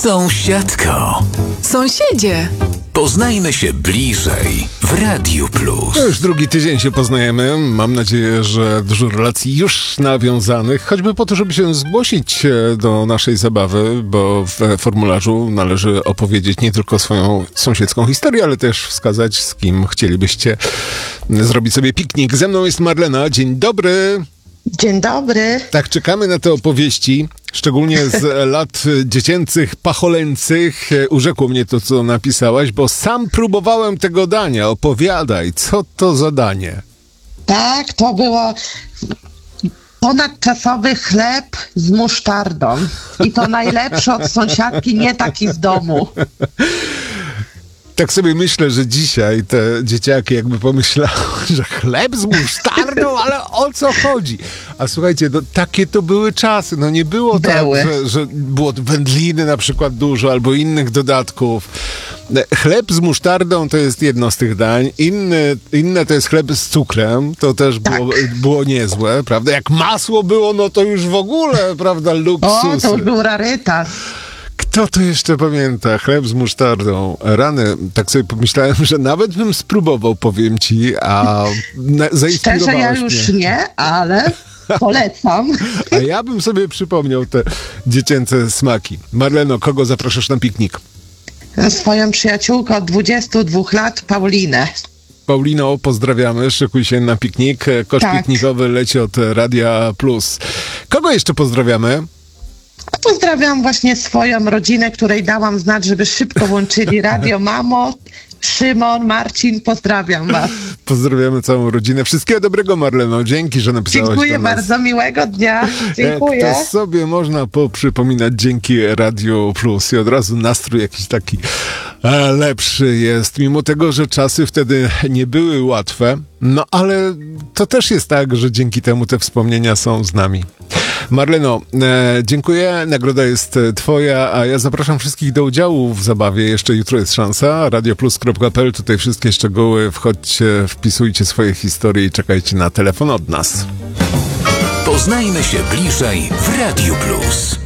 Sąsiadko. Sąsiedzie. Poznajmy się bliżej w Radiu Plus. Już drugi tydzień się poznajemy. Mam nadzieję, że dużo relacji już nawiązanych, choćby po to, żeby się zgłosić do naszej zabawy, bo w formularzu należy opowiedzieć nie tylko swoją sąsiedzką historię, ale też wskazać, z kim chcielibyście zrobić sobie piknik. Ze mną jest Marlena. Dzień dobry. Dzień dobry. Tak, czekamy na te opowieści, szczególnie z lat dziecięcych, pacholęcych. Urzekło mnie to, co napisałaś, bo sam próbowałem tego dania. Opowiadaj, co to za danie? Tak, to było ponadczasowy chleb z musztardą. I to najlepszy od sąsiadki, nie taki z domu. Tak sobie myślę, że dzisiaj te dzieciaki jakby pomyślały, że chleb z musztardą, ale o co chodzi? A słuchajcie, takie to były czasy. No nie było tak, że było wędliny na przykład dużo albo innych dodatków. Chleb z musztardą to jest jedno z tych dań. Inne to jest chleb z cukrem. To też było niezłe, prawda? Jak masło było, no to już w ogóle, prawda, luksus. O, to już był rarytas. Kto to jeszcze pamięta? Chleb z musztardą. Rany, tak sobie pomyślałem, że nawet bym spróbował, powiem ci, a zainspirowałaś Szczerze, ja już mnie. nie, ale polecam. A ja bym sobie przypomniał te dziecięce smaki. Marleno, kogo zapraszasz na piknik? Swoją przyjaciółkę od 22 lat, Paulinę. Paulino, pozdrawiamy, szykuj się na piknik. Kosz piknikowy leci od Radia Plus. Kogo jeszcze pozdrawiamy? Pozdrawiam właśnie swoją rodzinę, której dałam znać, żeby szybko łączyli radio. Mamo, Szymon, Marcin, pozdrawiam was. Pozdrawiamy całą rodzinę. Wszystkiego dobrego, Marleno. Dzięki, że napisałaś Dziękuję do nas. bardzo, miłego dnia. Dziękuję. Jak to sobie można poprzypominać dzięki Radio Plus i od razu nastrój jakiś taki lepszy jest. Mimo tego, że czasy wtedy nie były łatwe, no ale to też jest tak, że dzięki temu te wspomnienia są z nami. Marleno, dziękuję, nagroda jest twoja, a ja zapraszam wszystkich do udziału w zabawie. Jeszcze jutro jest szansa, radioplus.pl, tutaj wszystkie szczegóły, wchodźcie, wpisujcie swoje historie i czekajcie na telefon od nas. Poznajmy się bliżej w Radiu Plus.